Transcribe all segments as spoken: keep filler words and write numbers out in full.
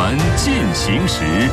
坛进行时。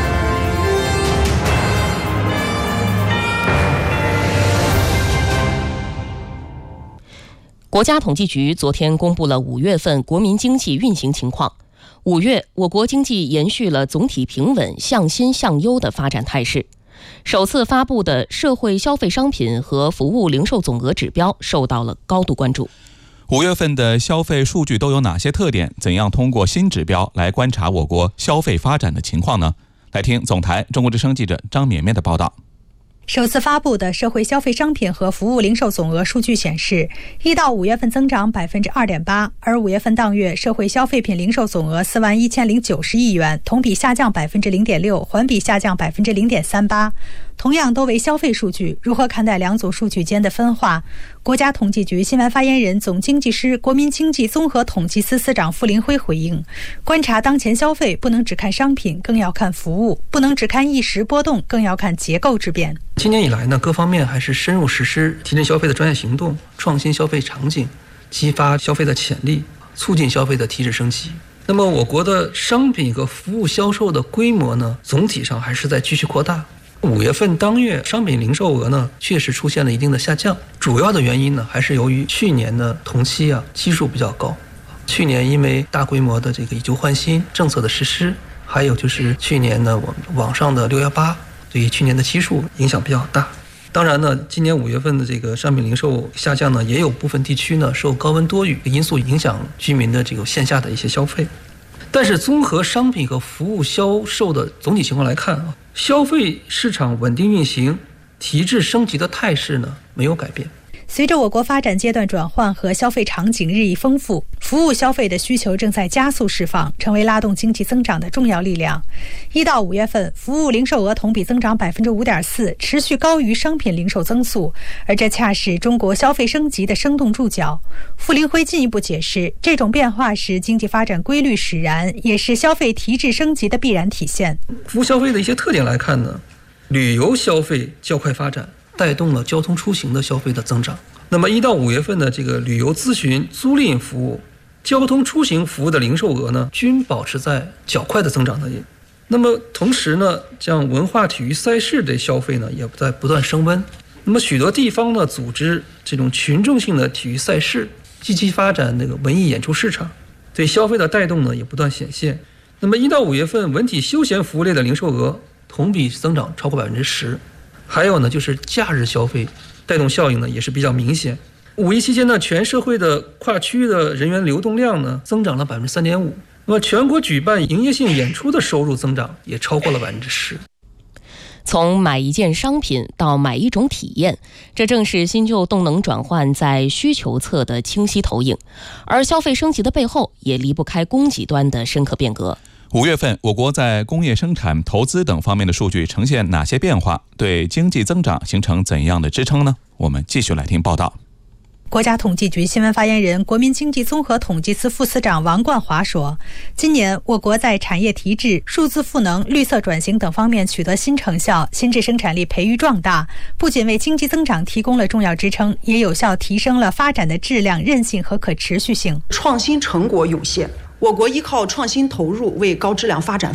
国家统计局昨天公布了五月份国民经济运行情况。五月，我国经济延续了总体平稳、向新向优的发展态势。首次发布的社会消费商品和服务零售总额指标受到了高度关注。 五月份的消费数据都有哪些特点？怎样通过新指标来观察我国消费发展的情况呢？来听总台中国之声记者张绵绵的报道。 首次发布的社会消费商品和服务零售总额数据显示，一到五月份增长百分之二点八，而五月份当月社会消费品零售总额四万一千零九十亿元，同比下降百分之零点六，环比下降百分之零点三八。同样都为消费数据，如何看待两组数据间的分化？国家统计局新闻发言人、总经济师、国民经济综合统计司司长傅林辉回应：观察当前消费，不能只看商品，更要看服务；不能只看一时波动，更要看结构之变。 今年以来呢，各方面还是深入实施提振消费的专业行动，创新消费场景，激发消费的潜力，促进消费的提质升级。那么我国的商品和服务销售的规模呢，总体上还是在继续扩大。五月份当月商品零售额呢，确实出现了一定的下降，主要的原因呢，还是由于去年的同期啊基数比较高。去年因为大规模的这个以旧换新政策的实施，还有就是去年呢我们网上的六一八，对于去年的基数影响比较大。当然呢，今年五月份的这个商品零售下降呢，也有部分地区呢受高温多雨的因素影响居民的这个线下的一些消费。但是综合商品和服务销售的总体情况来看啊，消费市场稳定运行、提质升级的态势呢没有改变。 随着我国发展阶段转换和消费场景日益丰富，服务消费的需求正在加速释放，成为拉动经济增长的重要力量。一到五月份，服务零售额同比增长百分之五点四，持续高于商品零售增速，而这恰是中国消费升级的生动注脚。傅林辉进一步解释，这种变化是经济发展规律使然，也是消费提质升级的必然体现。 服务消费的一些特点来看呢，旅游消费较快发展，带动了交通出行的消费的增长。那么一到五月份的这个旅游咨询、租赁服务、交通出行服务的零售额呢，均保持在较快的增长的。那么同时呢，像文化体育赛事的消费呢，也在不断升温。那么许多地方呢，组织这种群众性的体育赛事，积极发展那个文艺演出市场，对消费的带动呢也不断显现。那么一到五月份，文体休闲服务类的零售额同比增长超过百分之十。还有呢，就是假日消费带动效应呢也是比较明显。五一期间呢，全社会的跨区的人员流动量呢增长了百分之三点五。那么全国举办营业性演出的收入增长也超过了百分之十。 从买一件商品到买一种体验，这正是新旧动能转换在需求侧的清晰投影。而消费升级的背后，也离不开供给端的深刻变革。 五月份，我国在工业生产、投资等方面的数据呈现哪些变化？对经济增长形成怎样的支撑呢？我们继续来听报道。 国家统计局新闻发言人、国民经济综合统计司副司长王冠华说，今年我国在产业提质、数字赋能、绿色转型等方面取得新成效，新质生产力培育壮大，不仅为经济增长提供了重要支撑，也有效提升了发展的质量、韧性和可持续性。 创新成果涌现，我国依靠创新投入为高质量发展